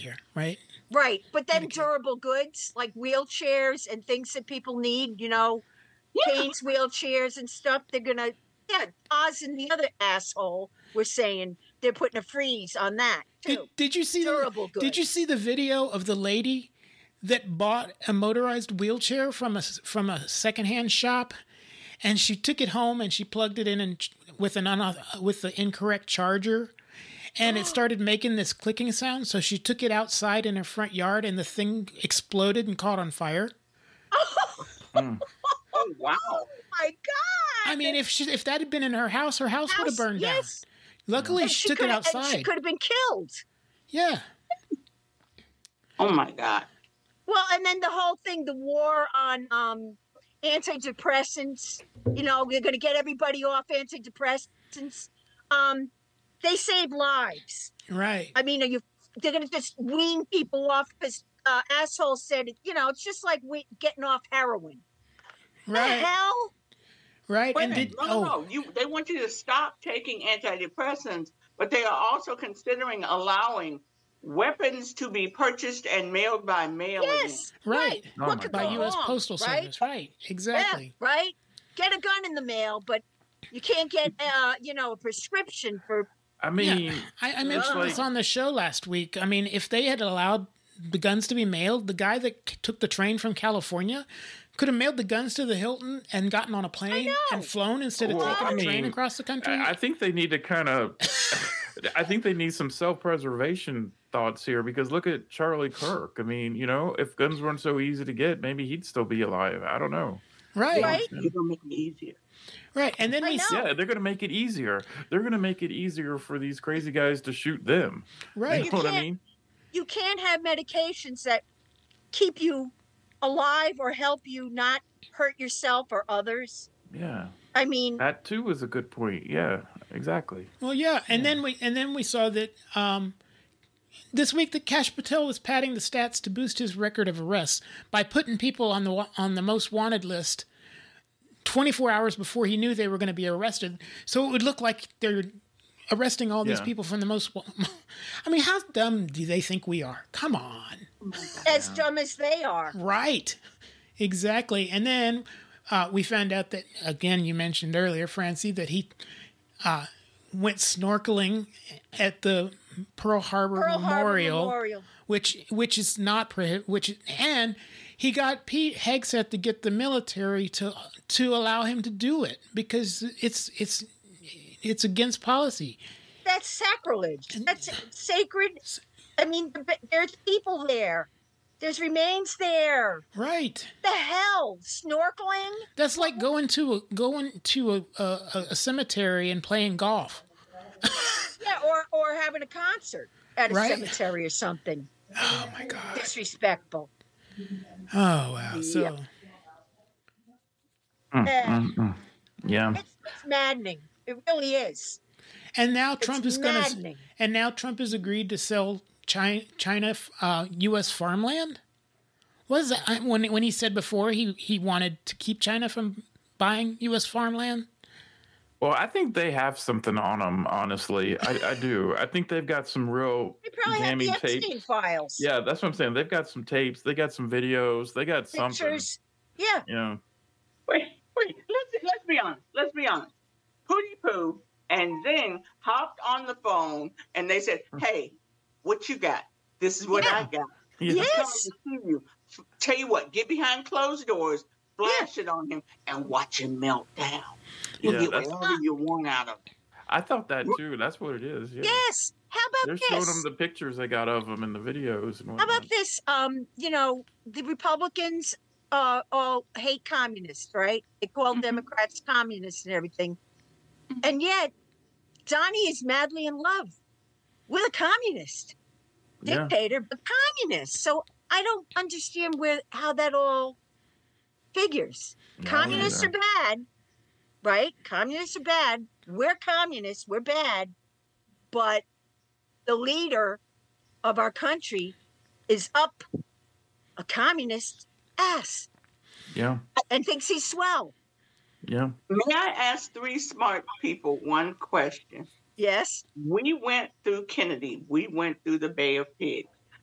Medicare, right? Right. But then Medicare. durable goods like wheelchairs and things that people need, canes, wheelchairs and stuff, they're going to, Oz and the other asshole were saying they're putting a freeze on that too. Did you see durable goods? Did you see the video of the lady that bought a motorized wheelchair from a secondhand shop, and she took it home and she plugged it in with the incorrect charger, and it started making this clicking sound. So she took it outside in her front yard, and the thing exploded and caught on fire. Oh wow! Oh my God! I mean, if that had been in her house would have burned down. Luckily, she took it outside. She could have been killed. Yeah. Oh my God! Well, and then the whole thing, the war on antidepressants. We're going to get everybody off antidepressants. They save lives. Right. I mean, they're going to just wean people off because asshole said, it's just like getting off heroin. Right. The hell? Right. Wait a minute. No. They want you to stop taking antidepressants, but they are also considering allowing weapons to be purchased and mailed by mail. Yes. Again. Right. Oh What could By go U.S. wrong, Postal right? Service. Right. Exactly. Yeah, right. Get a gun in the mail, but you can't get, a prescription for. I mean, I mentioned this on the show last week. I mean, if they had allowed the guns to be mailed, the guy that took the train from California could have mailed the guns to the Hilton and gotten on a plane and flown instead of taking a train across the country. I think they need to kind of. I think they need some self-preservation thoughts here, because look at Charlie Kirk. I mean, if guns weren't so easy to get, maybe he'd still be alive. I don't know. Right. You're gonna make it easier. Right. And then they're going to make it easier. They're going to make it easier for these crazy guys to shoot them. Right. You know what I mean? You can't have medications that keep you alive or help you not hurt yourself or others. Yeah. I mean, that too is a good point. Yeah, exactly. Well, yeah, and then we saw that this week that Kash Patel was padding the stats to boost his record of arrests by putting people on the most wanted list 24 hours before he knew they were going to be arrested. So it would look like they're arresting all these people from the most. I mean, how dumb do they think we are? Come on. As dumb as they are. Right. Exactly. And then we found out that, again, you mentioned earlier, Francie, that he went snorkeling at the Pearl Harbor Memorial, which is not prohibited. And he got Pete Hegseth to get the military to allow him to do it because it's against policy. That's sacrilege. That's sacred. I mean, there's people there. There's remains there. Right. The hell, snorkeling? That's like going to a cemetery and playing golf. Yeah, or having a concert at a cemetery or something. Oh my God. Disrespectful. Oh wow. So. Yeah. It's maddening. It really is. And now Trump is going to. And now Trump has agreed to sell China U.S. farmland. What is that? When he said before he wanted to keep China from buying U.S. farmland? Well, I think they have something on them, honestly. I do. I think they've got some real they probably damning have the Epstein tapes. files. Yeah, that's what I'm saying. They've got some tapes. They got some videos. They got pictures. Something. Yeah. Wait. Let's be honest. Pootie Poo and then hopped on the phone and they said, "Hey, what you got? This is what I got. Yes. I'm coming to see you. Tell you what, get behind closed doors, flash it on him, and watch him melt down. You'll get whatever you want out of him." I thought that too. That's what it is. Yeah. Yes. How about They're this? showing them the pictures they got of them in the videos and How about this? The Republicans all hate communists, right? They call Democrats communists and everything. And yet, Donnie is madly in love with a communist dictator, but communist. So I don't understand how that all figures. Communists are bad, right? Communists are bad. We're communists. We're bad. But the leader of our country is up a communist ass. Yeah. And thinks he's swell. Yeah. May I ask three smart people one question? Yes. We went through Kennedy. We went through the Bay of Pigs.